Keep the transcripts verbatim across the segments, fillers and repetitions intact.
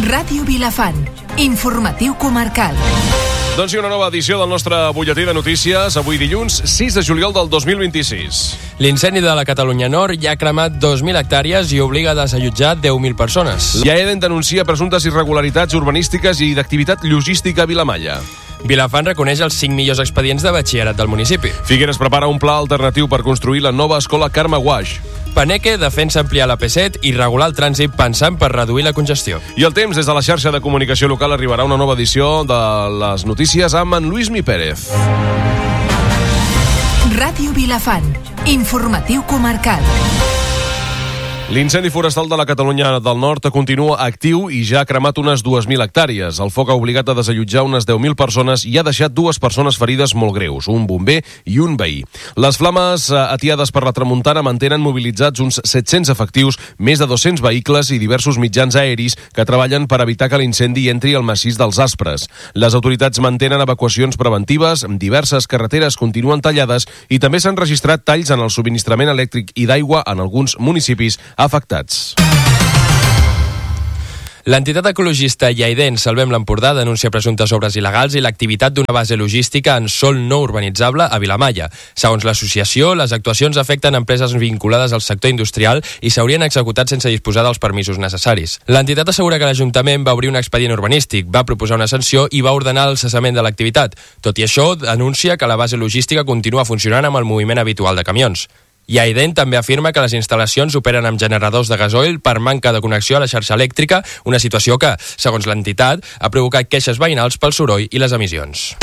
Ràdio Vilafant, informatiu comarcal. Doncs sí, una nova edició del nostre butlletí de notícies, avui dilluns sis de juliol del dos mil vint-i-sis. L'incendi de la Catalunya Nord ja ha cremat dos mil hectàrees i obliga a desallotjar deu mil persones. Iaeden denuncia presumptes irregularitats urbanístiques i d'activitat logística a Vilamalla. Vilafant reconeix els cinc millors expedients de batxillerat del municipi. Figueres prepara un pla alternatiu per construir la nova escola Carme Guaix. Paneque defensa ampliar la P set i regular el trànsit pensant per reduir la congestió. I el temps, des de la xarxa de comunicació local arribarà una nova edició de les notícies amb en Lluís Mi Pérez. Ràdio Vilafant, informatiu comarcal. L'incendi forestal de la Catalunya del Nord continua actiu i ja ha cremat unes dues mil hectàrees. El foc ha obligat a desallotjar unes deu mil persones i ha deixat dues persones ferides molt greus, un bomber i un veí. Les flames atiades per la tramuntana mantenen mobilitzats uns set-cents efectius, més de dos-cents vehicles i diversos mitjans aeris que treballen per evitar que l'incendi entri al massís dels Aspres. Les autoritats mantenen evacuacions preventives, diverses carreteres continuen tallades i també s'han registrat talls en el subministrament elèctric i d'aigua en alguns municipis afectats. L'entitat ecologista Iaiden Salvem l'Empordà denuncia presumptes obres il·legals i l'activitat d'una base logística en sòl no urbanitzable a Vilamalla. Segons l'associació, les actuacions afecten empreses vinculades al sector industrial i s'haurien executat sense disposar dels permisos necessaris. L'entitat assegura que l'Ajuntament va obrir un expedient urbanístic, va proposar una sanció i va ordenar el cessament de l'activitat. Tot i això, denuncia que la base logística continua funcionant amb el moviment habitual de camions. Iaiden també afirma que les instal·lacions operen amb generadors de gasoil per manca de connexió a la xarxa elèctrica, una situació que, segons l'entitat, ha provocat queixes veïnals pel soroll i les emissions.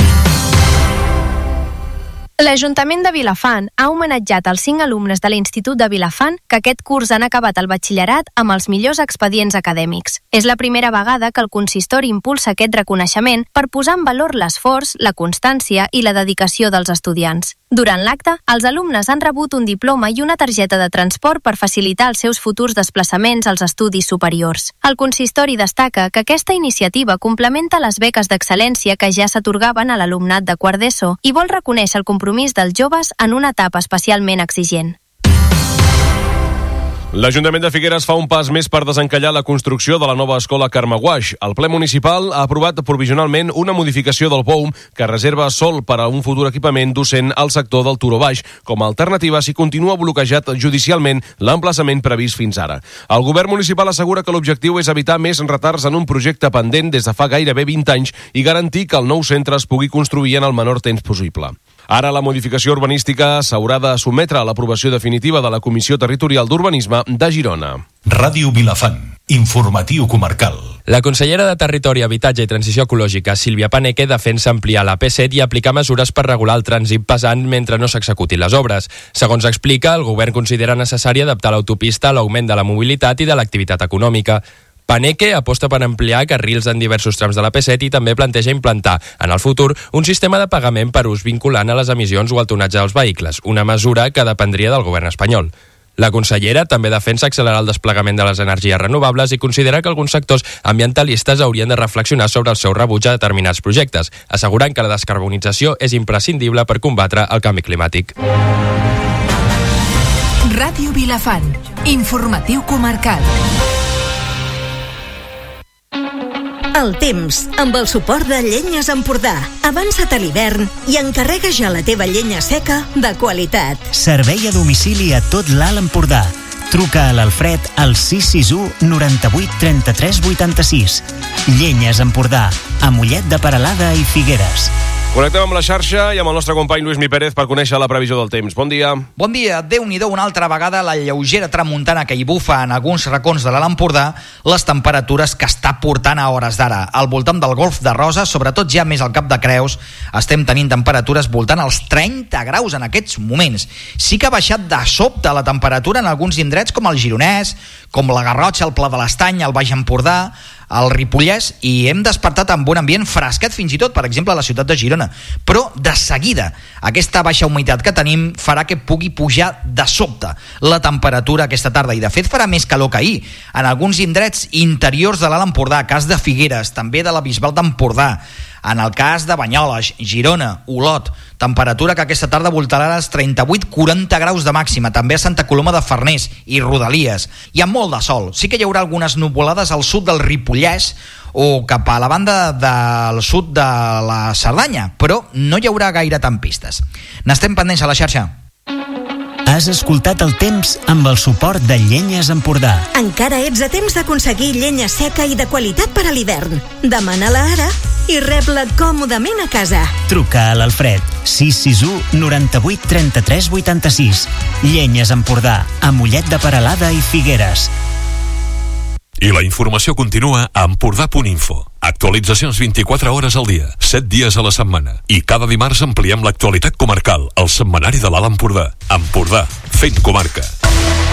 L'Ajuntament de Vilafant ha homenatjat els cinc alumnes de l'Institut de Vilafant que aquest curs han acabat el batxillerat amb els millors expedients acadèmics. És la primera vegada que el consistori impulsa aquest reconeixement per posar en valor l'esforç, la constància i la dedicació dels estudiants. Durant l'acte, els alumnes han rebut un diploma i una targeta de transport per facilitar els seus futurs desplaçaments als estudis superiors. El consistori destaca que aquesta iniciativa complementa les beques d'excel·lència que ja s'atorgaven a l'alumnat de quart d'ESO i vol reconèixer el compromís dels joves en una etapa especialment exigent. L'Ajuntament de Figueres fa un pas més per desencallar la construcció de la nova escola Carme Guaix. El ple municipal ha aprovat provisionalment una modificació del P O U M que reserva sòl per a un futur equipament docent al sector del Turó Baix, com a alternativa si continua bloquejat judicialment l'emplaçament previst fins ara. El govern municipal assegura que l'objectiu és evitar més retards en un projecte pendent des de fa gairebé vint anys i garantir que el nou centre es pugui construir en el menor temps possible. Ara la modificació urbanística s'haurà de sotmetre a l'aprovació definitiva de la Comissió Territorial d'Urbanisme de Girona. Ràdio Vilafant, informatiu comarcal. La consellera de Territori, Habitatge i Transició Ecològica, Sílvia Paneque, defensa ampliar la P set i aplicar mesures per regular el trànsit pesant mentre no s'executin les obres. Segons explica, el govern considera necessari adaptar l'autopista a l'augment de la mobilitat i de l'activitat econòmica. Paneque aposta per ampliar carrils en diversos trams de la P set i també planteja implantar, en el futur, un sistema de pagament per ús vinculant a les emissions o al tonatge dels vehicles, una mesura que dependria del govern espanyol. La consellera també defensa accelerar el desplegament de les energies renovables i considera que alguns sectors ambientalistes haurien de reflexionar sobre el seu rebuig a determinats projectes, assegurant que la descarbonització és imprescindible per combatre el canvi climàtic. Ràdio Vilafant, informatiu comarcal. El temps, amb el suport de Llenyes Empordà. Avança't a l'hivern i encarrega ja la teva llenya seca de qualitat. Servei a domicili a tot l'Alt Empordà. Truca a l'Alfred al sis sis u noranta-vuit trenta-tres vuitanta-sis. Llenyes Empordà, a Mollet de Peralada i Figueres. Connectem amb la xarxa i amb el nostre company Lluís Mi Pérez per conèixer la previsió del temps. Bon dia. Bon dia. Déu-n'hi-do una altra vegada la lleugera tramuntana que hi bufa en alguns racons de l'Alt Empordà, les temperatures que està portant a hores d'ara. Al voltant del Golf de Rosa, sobretot ja més al Cap de Creus, estem tenint temperatures voltant als trenta graus en aquests moments. Sí que ha baixat de sobte la temperatura en alguns indrets com el Gironès, com la Garrotxa, el Pla de l'Estany, el Baix Empordà, al Ripollès, i hem despertat amb un ambient fresquet fins i tot, per exemple, a la ciutat de Girona. Però de seguida aquesta baixa humitat que tenim farà que pugui pujar de sobte la temperatura aquesta tarda, i de fet farà més calor que ahir. En alguns indrets interiors de l'Alt Empordà, cas de Figueres, també de la Bisbal d'Empordà, En el cas de Banyoles, Girona, Olot, temperatura que aquesta tarda voltarà als trenta-vuit a quaranta graus de màxima, també a Santa Coloma de Farners i Rodalies. Hi ha molt de sol, sí que hi haurà algunes nuvolades al sud del Ripollès o cap a la banda del sud de la Cerdanya, però no hi haurà gaire tempistes. N'estem pendents a la xarxa. Has escoltat el temps amb el suport de Llenyes Empordà. Encara ets a temps d'aconseguir llenya seca i de qualitat per a l'hivern. Demana-la ara i rep-la còmodament a casa. Truca a l'Alfred, sis sis u noranta-vuit trenta-tres vuitanta-sis. Llenyes Empordà, a Mollet de Peralada i Figueres. I la informació continua a empordà punt info. Actualitzacions vint-i-quatre hores al dia, set dies a la setmana. I cada dimarts ampliem l'actualitat comarcal, al setmanari de l'Alt Empordà. Empordà, fent comarca.